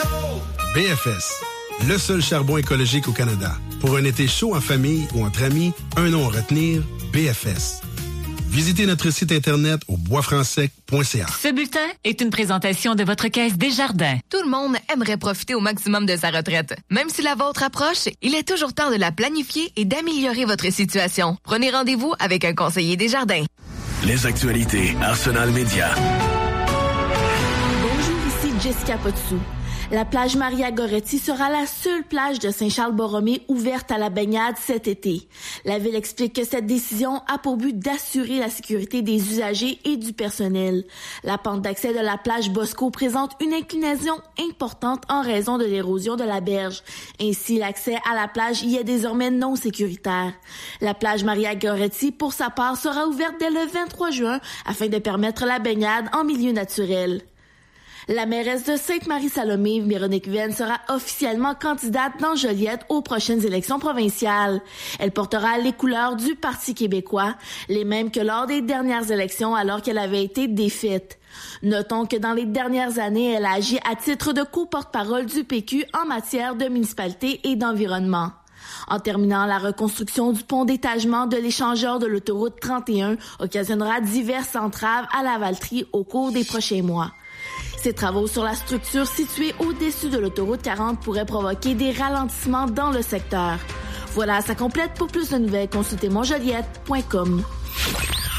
BFS, le seul charbon écologique au Canada. Pour un été chaud en famille ou entre amis, un nom à retenir, BFS. Visitez notre site Internet au boisfrancsec.ca. Ce bulletin est une présentation de votre Caisse Desjardins. Tout le monde aimerait profiter au maximum de sa retraite. Même si la vôtre approche, il est toujours temps de la planifier et d'améliorer votre situation. Prenez rendez-vous avec un conseiller Desjardins. Les actualités Arsenal Média. Bonjour, ici Jessica Potsou. La plage Maria Goretti sera la seule plage de Saint-Charles-Borromée ouverte à la baignade cet été. La Ville explique que cette décision a pour but d'assurer la sécurité des usagers et du personnel. La pente d'accès de la plage Bosco présente une inclinaison importante en raison de l'érosion de la berge. Ainsi, l'accès à la plage y est désormais non sécuritaire. La plage Maria Goretti, pour sa part, sera ouverte dès le 23 juin afin de permettre la baignade en milieu naturel. La mairesse de Sainte-Marie-Salomé, Véronique Venn, sera officiellement candidate dans Joliette aux prochaines élections provinciales. Elle portera les couleurs du Parti québécois, les mêmes que lors des dernières élections alors qu'elle avait été défaite. Notons que dans les dernières années, elle a agi à titre de co-porte-parole du PQ en matière de municipalité et d'environnement. En terminant, la reconstruction du pont d'étagement de l'échangeur de l'autoroute 31 occasionnera diverses entraves à la Valtrie au cours des prochains mois. Ces travaux sur la structure située au-dessus de l'autoroute 40 pourraient provoquer des ralentissements dans le secteur. Voilà, ça complète. Pour plus de nouvelles, consultez monjoliette.com.